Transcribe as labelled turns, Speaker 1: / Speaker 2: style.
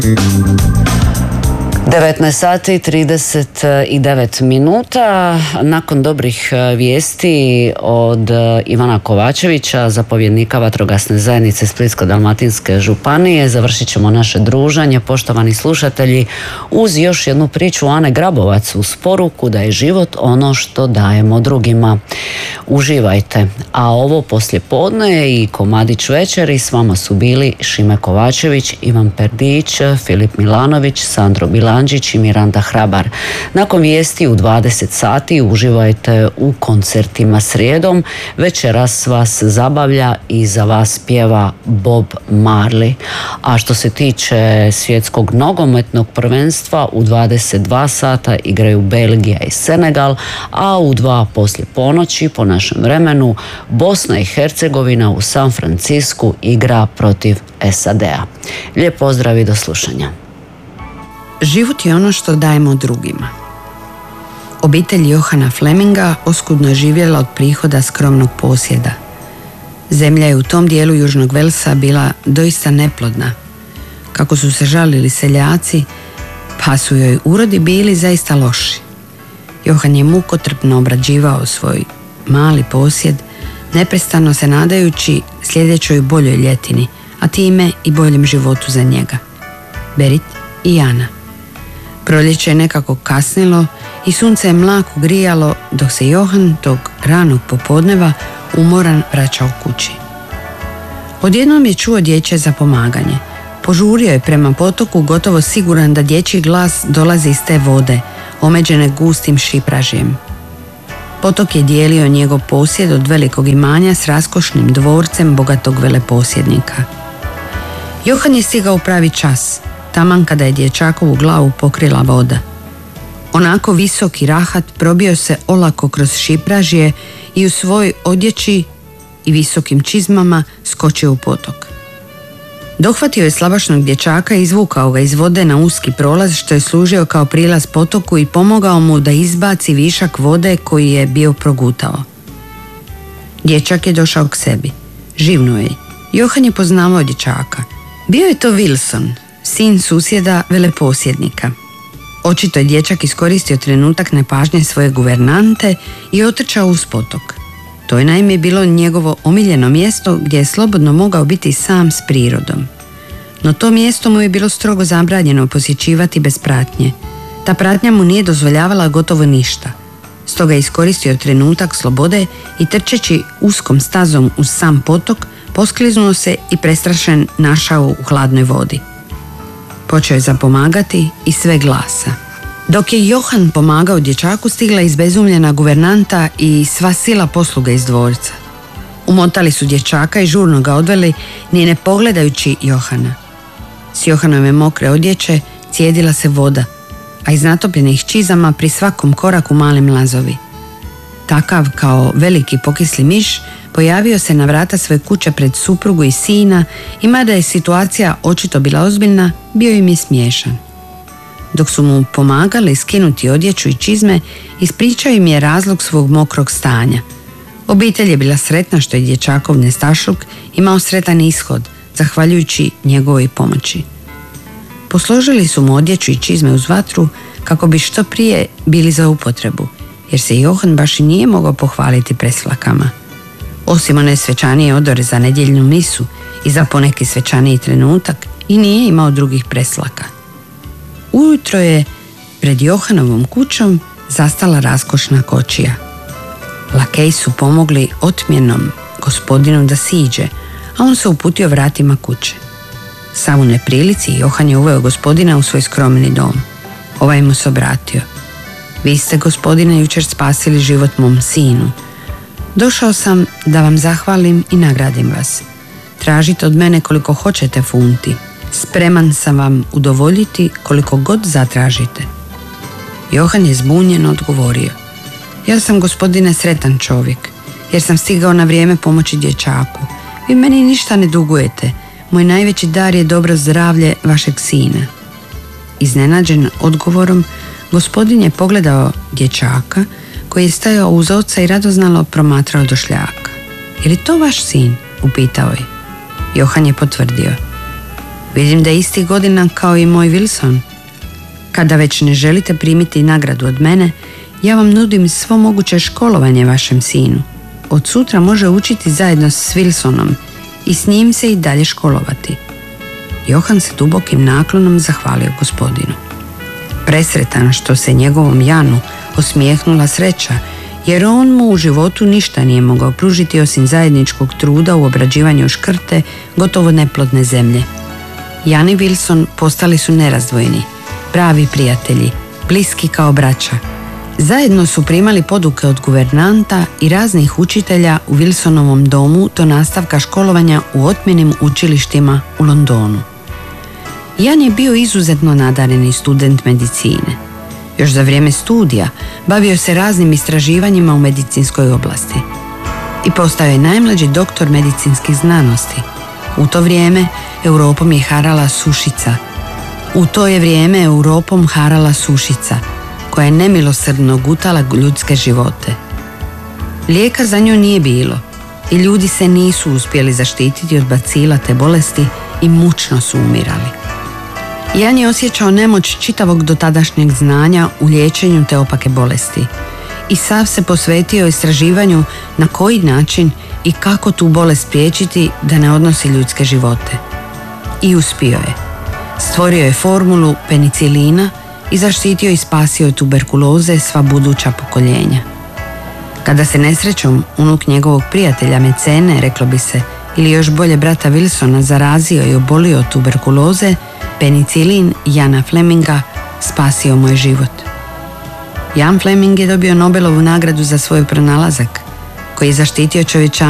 Speaker 1: 19 sati 39 minuta. Nakon dobrih vijesti od Ivana Kovačevića, zapovjednika vatrogasne zajednice Splitsko-dalmatinske županije, završit ćemo naše druženje, poštovani slušatelji, uz još jednu priču Ane Grabovac uz poruku da je život ono što dajemo drugima. Uživajte. A ovo poslijepodne i komadić večeri s vama su bili Šime Kovačević, Ivan Perdić, Filip Milanović, Sandro Bilandžić i Miranda Hrabar. Nakon vijesti u 20 sati uživajte u koncertima srijedom. Večeras vas zabavlja i za vas pjeva Bob Marley. A što se tiče svjetskog nogometnog prvenstva, u 22 sata igraju Belgija i Senegal, a u 2 poslije ponoći po našem vremenu Bosna i Hercegovina u San Francisku igra protiv SAD-a. Lijep pozdrav i do slušanja.
Speaker 2: Život je ono što dajemo drugima. Obitelj Johana Fleminga oskudno je živjela od prihoda skromnog posjeda. Zemlja je u tom dijelu Južnog Velsa bila doista neplodna. Kako su se žalili seljaci, pa su joj urodi bili zaista loši. Johan je mukotrpno obrađivao svoj mali posjed, neprestano se nadajući sljedećoj boljoj ljetini, a time i boljem životu za njega. Berit i Jana. Proljeće je nekako kasnilo i sunce je mlako grijalo dok se Johan tog ranog popodneva umoran vraćao kući. Odjednom je čuo dječje zapomaganje. Požurio je prema potoku, gotovo siguran da dječji glas dolazi iz te vode, omeđene gustim šipražjem. Potok je dijelio njegov posjed od velikog imanja s raskošnim dvorcem bogatog veleposjednika. Johan je stigao u pravi čas, taman kada je dječakovu glavu pokrila voda. Onako visok i rahat probio se olako kroz šipražje i u svoj odjeći i visokim čizmama skočio u potok. Dohvatio je slabašnog dječaka i izvukao ga iz vode na uski prolaz što je služio kao prilaz potoku i pomogao mu da izbaci višak vode koji je bio progutao. Dječak je došao k sebi. Živnuo je. Johan je poznavao dječaka. Bio je to Wilson, sin susjeda veleposjednika. Očito je dječak iskoristio trenutak nepažnje svoje guvernante i otrčao uz potok. To je naime bilo njegovo omiljeno mjesto gdje je slobodno mogao biti sam s prirodom. No to mjesto mu je bilo strogo zabranjeno posjećivati bez pratnje. Ta pratnja mu nije dozvoljavala gotovo ništa. Stoga je iskoristio trenutak slobode i trčeći uskom stazom uz sam potok, poskliznuo se i prestrašen našao u hladnoj vodi. Počeo je zapomagati i sve glasa. Dok je Johan pomagao dječaku, stigla izbezumljena guvernanta i sva sila posluga iz dvorca. Umotali su dječaka i žurno ga odveli, ni ne pogledajući Johana. S Johanove mokre odjeće cijedila se voda, a iz natopljenih čizama pri svakom koraku mali mlazovi. Takav kao veliki pokisli miš pojavio se na vrata svoje kuće pred suprugu i sina i mada je situacija očito bila ozbiljna, bio im je smiješan. Dok su mu pomagali skinuti odjeću i čizme, ispričao im je razlog svog mokrog stanja. Obitelj je bila sretna što je dječakov nestašluk imao sretan ishod, zahvaljujući njegovoj pomoći. Posložili su mu odjeću i čizme uz vatru kako bi što prije bili za upotrebu, jer se Johan baš i nije mogao pohvaliti preslakama. Osim one svečanije odore za nedjeljnu misu i za poneki svečaniji trenutak, i nije imao drugih preslaka. Ujutro je pred Johanovom kućom zastala raskošna kočija. Lakeji su pomogli otmjenom gospodinu da siđe, a on se uputio vratima kuće. Sav u neprilici Johan je uveo gospodina u svoj skromni dom. Ovaj mu se obratio. Vi ste, gospodine, jučer spasili život mom sinu. Došao sam da vam zahvalim i nagradim vas. Tražite od mene koliko hoćete funti. Spreman sam vam udovoljiti koliko god zatražite. Johan je zbunjeno odgovorio. Ja sam, gospodine, sretan čovjek, jer sam stigao na vrijeme pomoći dječaku. Vi meni ništa ne dugujete. Moj najveći dar je dobro zdravlje vašeg sina. Iznenađen odgovorom, gospodin je pogledao dječaka koji je stajao uz oca i radoznalo promatrao došljaka. Je li to vaš sin? Upitao je. Johan je potvrdio. Vidim da je istih godina kao i moj Wilson. Kada već ne želite primiti nagradu od mene, ja vam nudim svo moguće školovanje vašem sinu. Od sutra može učiti zajedno s Wilsonom i s njim se i dalje školovati. Johan se dubokim naklonom zahvalio gospodinu. Presretan što se njegovom Janu osmijehnula sreća, jer on mu u životu ništa nije mogao pružiti osim zajedničkog truda u obrađivanju škrte gotovo neplodne zemlje. Jan i Wilson postali su nerazdvojni, pravi prijatelji, bliski kao braća. Zajedno su primali poduke od guvernanta i raznih učitelja u Wilsonovom domu do nastavka školovanja u otmjenim učilištima u Londonu. Jan je bio izuzetno nadareni student medicine. Još za vrijeme studija bavio se raznim istraživanjima u medicinskoj oblasti i postao je najmlađi doktor medicinskih znanosti. U to vrijeme Europom je harala sušica, koja je nemilosrdno gutala ljudske živote. Lijeka za nju nije bilo i ljudi se nisu uspjeli zaštititi od bacila te bolesti i mučno su umirali. Jan je osjećao nemoć čitavog dotadašnjeg znanja u liječenju te opake bolesti i sav se posvetio istraživanju na koji način i kako tu bolest spriječiti da ne odnosi ljudske živote. I uspio je. Stvorio je formulu penicilina i zaštitio i spasio od tuberkuloze sva buduća pokoljenja. Kada se nesrećom unuk njegovog prijatelja Mecene, reklo bi se, ili još bolje brata Wilsona, zarazio i obolio od tuberkuloze, penicilin Jana Fleminga spasio mu je život. Jan Fleming je dobio Nobelovu nagradu za svoj pronalazak, koji je zaštitio čovječanstvo